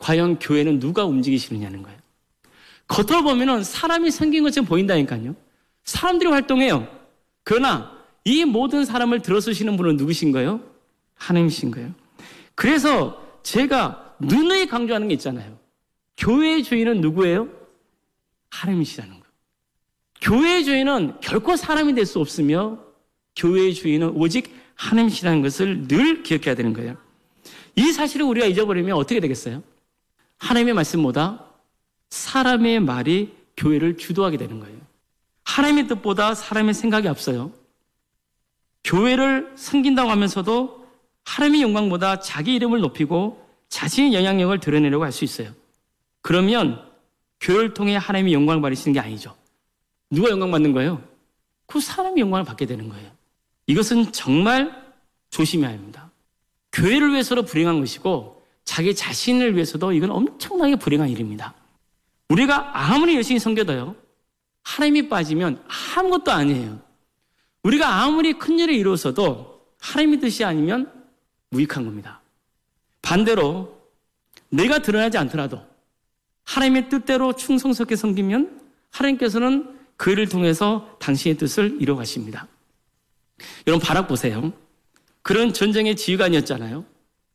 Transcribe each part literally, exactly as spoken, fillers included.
과연 교회는 누가 움직이시느냐는 거예요. 겉으로 보면은 사람이 생긴 것처럼 보인다니까요. 사람들이 활동해요. 그러나 이 모든 사람을 들어쓰시는 분은 누구신 거예요? 하나님이신 거예요. 그래서 제가 누누이 강조하는 게 있잖아요. 교회의 주인은 누구예요? 하나님이시라는 거예요. 교회의 주인은 결코 사람이 될 수 없으며 교회의 주인은 오직 하나님이시라는 것을 늘 기억해야 되는 거예요. 이 사실을 우리가 잊어버리면 어떻게 되겠어요? 하나님의 말씀보다 사람의 말이 교회를 주도하게 되는 거예요. 하나님의 뜻보다 사람의 생각이 앞서요. 교회를 섬긴다고 하면서도 하나님의 영광보다 자기 이름을 높이고 자신의 영향력을 드러내려고 할 수 있어요. 그러면 교회를 통해 하나님의 영광을 받으시는 게 아니죠. 누가 영광 받는 거예요? 그 사람이 영광을 받게 되는 거예요. 이것은 정말 조심해야 합니다. 교회를 위해서도 불행한 것이고 자기 자신을 위해서도 이건 엄청나게 불행한 일입니다. 우리가 아무리 열심히 섬겨도요, 하나님이 빠지면 아무것도 아니에요. 우리가 아무리 큰 일을 이루어서도 하나님의 뜻이 아니면 무익한 겁니다. 반대로 내가 드러나지 않더라도 하나님의 뜻대로 충성스럽게 섬기면 하나님께서는 그 일을 통해서 당신의 뜻을 이루어가십니다. 여러분 바락 보세요. 그런 전쟁의 지휘관이었잖아요.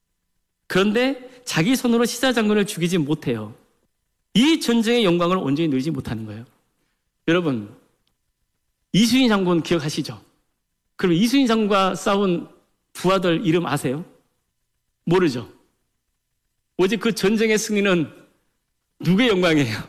그런데 자기 손으로 시사 장군을 죽이지 못해요. 이 전쟁의 영광을 온전히 누리지 못하는 거예요. 여러분 이순신 장군 기억하시죠? 그럼 이순신 장군과 싸운 부하들 이름 아세요? 모르죠? 오직 그 전쟁의 승리는 누구의 영광이에요?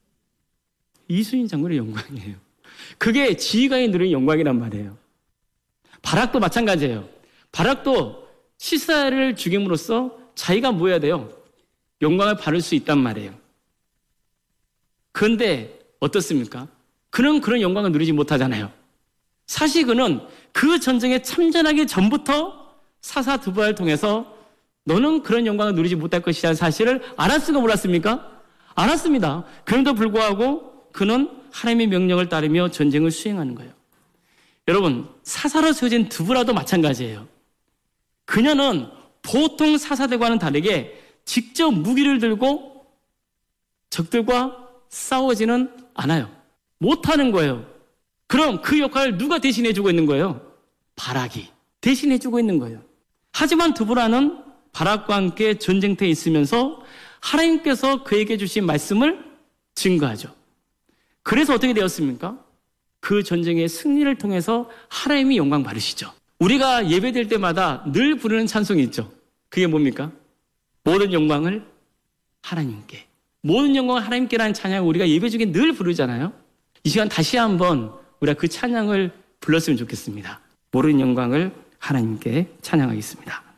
이순신 장군의 영광이에요. 그게 지휘관이 누린 영광이란 말이에요. 바락도 마찬가지예요. 바락도 시사를 죽임으로써 자기가 뭐 해야 돼요? 영광을 받을 수 있단 말이에요. 그런데 어떻습니까? 그는 그런 영광을 누리지 못하잖아요. 사실 그는 그 전쟁에 참전하기 전부터 사사두부를 통해서 너는 그런 영광을 누리지 못할 것이라는 사실을 알았을까 몰랐습니까? 알았습니다. 그럼에도 불구하고 그는 하나님의 명령을 따르며 전쟁을 수행하는 거예요. 여러분 사사로 세워진 두부라도 마찬가지예요. 그녀는 보통 사사들과는 다르게 직접 무기를 들고 적들과 싸우지는 않아요. 못하는 거예요. 그럼 그 역할을 누가 대신해주고 있는 거예요? 바락이 대신해주고 있는 거예요. 하지만 두부라는 바락과 함께 전쟁터에 있으면서 하나님께서 그에게 주신 말씀을 증거하죠. 그래서 어떻게 되었습니까? 그 전쟁의 승리를 통해서 하나님이 영광 받으시죠. 우리가 예배될 때마다 늘 부르는 찬송이 있죠. 그게 뭡니까? 모든 영광을 하나님께. 모든 영광을 하나님께라는 찬양을 우리가 예배 중에 늘 부르잖아요. 이 시간 다시 한번 우리가 그 찬양을 불렀으면 좋겠습니다. 모든 영광을 하나님께 찬양하겠습니다.